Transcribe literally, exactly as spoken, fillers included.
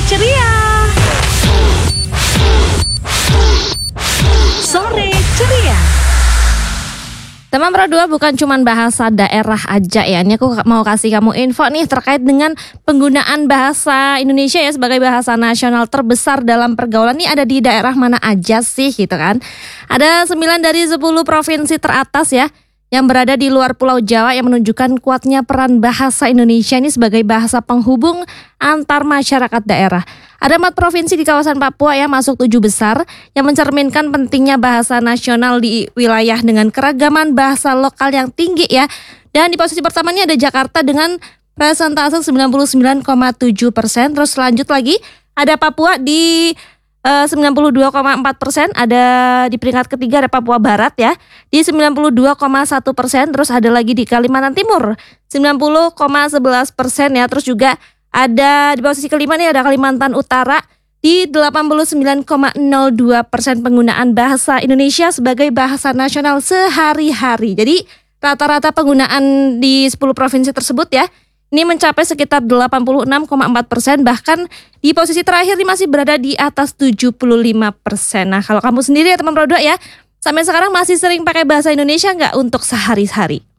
ceria. Sore ceria. Teman Pro dua bukan cuma bahasa daerah aja ya. Ini aku mau kasih kamu info nih terkait dengan penggunaan bahasa Indonesia ya sebagai bahasa nasional terbesar dalam pergaulan. Ini ada di daerah mana aja sih gitu kan. Ada sembilan dari sepuluh provinsi teratas ya yang berada di luar Pulau Jawa yang menunjukkan kuatnya peran bahasa Indonesia ini sebagai bahasa penghubung antar masyarakat daerah. Ada empat provinsi di kawasan Papua yang masuk tujuh besar yang mencerminkan pentingnya bahasa nasional di wilayah dengan keragaman bahasa lokal yang tinggi ya. Dan di posisi pertama ini ada Jakarta dengan persentase sembilan puluh sembilan koma tujuh persen. Terus lanjut lagi ada Papua di Uh, sembilan puluh dua koma empat persen, ada di peringkat ketiga ada Papua Barat ya di sembilan puluh dua koma satu persen, terus ada lagi di Kalimantan Timur sembilan puluh koma sebelas persen ya, terus juga ada di posisi kelima nih ada Kalimantan Utara di delapan puluh sembilan koma nol dua persen penggunaan bahasa Indonesia sebagai bahasa nasional sehari-hari. Jadi rata-rata penggunaan di sepuluh provinsi tersebut ya ini mencapai sekitar delapan puluh enam koma empat persen, bahkan di posisi terakhir ini masih berada di atas tujuh puluh lima persen. Nah kalau kamu sendiri ya teman Pro dua ya, sampai sekarang masih sering pakai bahasa Indonesia nggak untuk sehari-hari?